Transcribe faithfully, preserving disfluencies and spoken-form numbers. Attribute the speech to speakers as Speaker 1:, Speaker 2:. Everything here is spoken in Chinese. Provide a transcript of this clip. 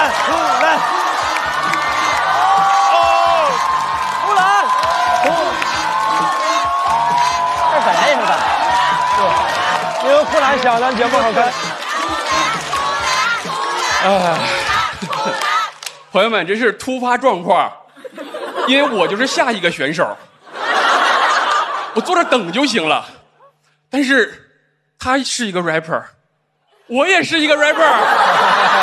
Speaker 1: 兰，呼兰，哦，呼兰，这本来也是的，对，因为呼兰想让节目好看。
Speaker 2: 哎，朋友们，这是突发状况，因为我就是下一个选手，我坐着等就行了。但是他是一个 rapper， 我也是一个 rapper。